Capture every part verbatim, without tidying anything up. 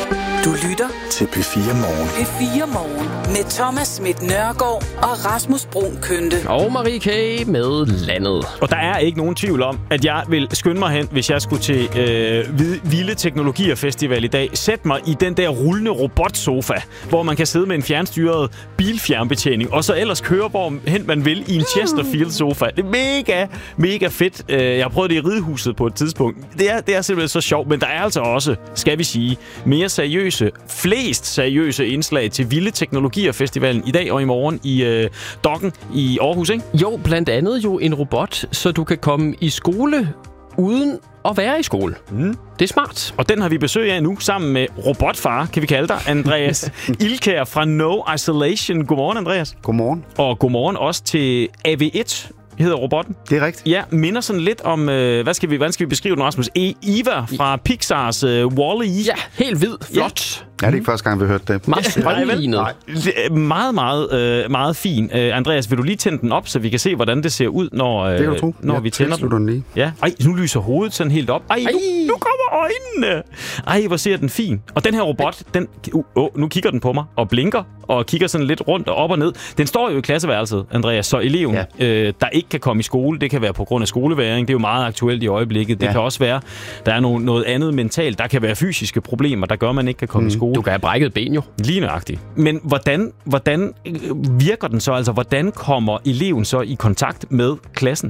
Du lytter til P fire Morgen. P fire Morgen med Thomas Schmidt Nørgaard og Rasmus Bruun Kønte. Og Marie K. med landet. Og der er ikke nogen tvivl om, at jeg vil skynde mig hen, hvis jeg skulle til øh, Vilde Teknologier Festival i dag. Sæt mig i den der rullende robotsofa, hvor man kan sidde med en fjernstyret bilfjernbetjening, og så ellers køre, hvor hen man vil i en Chesterfield-sofa. Det er mega, mega fedt. Jeg har prøvet det i Ridehuset på et tidspunkt. Det er, det er simpelthen så sjovt, men der er altså også, skal vi sige, mere seriøse, flest seriøse indslag til Vilde Teknologier Festivalen i dag og i morgen i øh, Dokken i Aarhus, ikke? Jo, blandt andet jo en robot, så du kan komme i skole uden at være i skole. Mm. Det er smart. Og den har vi besøg af nu, sammen med robotfar, kan vi kalde dig, Andreas Ilkær fra No Isolation. Godmorgen, Andreas. Godmorgen. Og godmorgen også til A V et. Hedder robotten. Det er rigtigt. Ja, minder sådan lidt om, øh, hvad skal vi, hvordan skal vi beskrive den, Rasmus? E- Eva fra Pixars øh, Wall-E. Ja, helt hvid. Flot. Ja. Ja, det er ikke første gang, vi har hørt det. Meget strømlignet. Meget, meget, øh, meget fin. Øh, Andreas, vil du lige tænde den op, så vi kan se, hvordan det ser ud, når, øh, det kan du tro. når ja, vi tænder den? den lige. Ja. Ej, nu lyser hovedet sådan helt op. Ej, Ej. Nu, nu kommer øjnene. Ej, hvor ser den fin. Og den her robot, den, uh, oh, nu kigger den på mig og blinker, og kigger sådan lidt rundt og op og ned. Den står jo i klasseværelset, Andreas, så eleven, ja. øh, der ikke kan komme i skole, det kan være på grund af skoleværing. Det er jo meget aktuelt i øjeblikket. Det ja. kan også være, der er no- noget andet mentalt. Der kan være fysiske problemer, der gør, at man ikke kan komme mm. i skole. Du kan have brækket ben jo. Lige nøjagtigt. Men hvordan, hvordan virker den så? Altså, hvordan kommer eleven så i kontakt med klassen?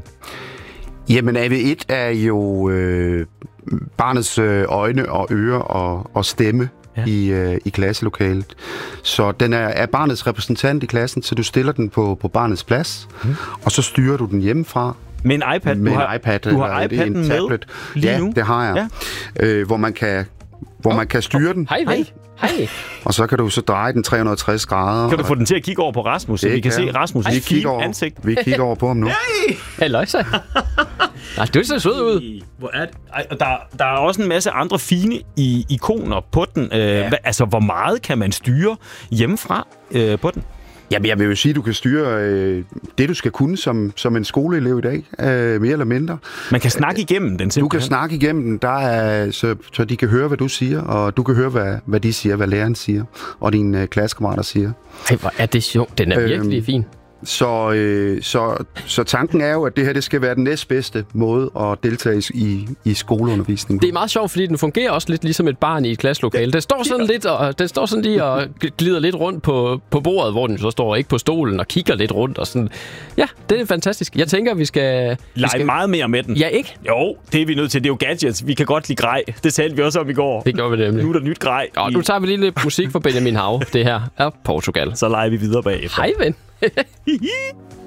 Jamen, A V et er jo øh, barnets øh, øjne og ører og, og stemme. Ja. I, øh, i klasselokalet. Så den er, er barnets repræsentant i klassen, så du stiller den på, på barnets plads, mm. og så styrer du den hjemmefra. Med en iPad? Med du en har, iPad. Du har eller iPad'en en tablet. med lige ja, nu? det har jeg. Ja. Øh, hvor man kan, hvor oh. man kan styre oh. den. Hej, hej. Hej. Og så kan du så dreje den tre hundrede og tres grader. Kan du få den til at kigge over på Rasmus, så vi kan se Rasmus' fine ansigt? Vi kigger over på ham nu. Halløj så. Nej, du ser sød ud. Hvor er det? Ej, der, der er også en masse andre fine i, ikoner på den. Øh, ja. hva, altså, hvor meget kan man styre hjemmefra øh, på den? Jamen, jeg vil jo sige, at du kan styre øh, det, du skal kunne som, som en skoleelev i dag, øh, mere eller mindre. Man kan snakke igennem den simpelthen? Du kan snakke igennem den, der er, så, så de kan høre, hvad du siger, og du kan høre, hvad, hvad de siger, hvad læreren siger, og dine øh, klassekammerater siger. Ej, hvor er det sjovt. Den er virkelig øhm, fin. Så, øh, så, så tanken er jo, at det her det skal være den næstbedste måde at deltage i, i skoleundervisning. Det er meget sjovt, fordi den fungerer også lidt ligesom et barn i et klasselokale. Den står sådan lidt og den står sådan lige og glider lidt rundt på, på bordet, hvor den så står ikke på stolen og kigger lidt rundt og sådan. Ja, det er fantastisk. Jeg tænker, vi skal lege skal... meget mere med den. Ja, ikke? Jo, det er vi nødt til. Det er jo gadgets. Vi kan godt lide grej. Det talte vi også om i går. Det gjorde vi nemlig. Nu er der nyt grej. Og nu tager vi lige lidt musik for Benjamin Hav. Det her er Portugal. Så leger vi videre bagefter. Hej, ven.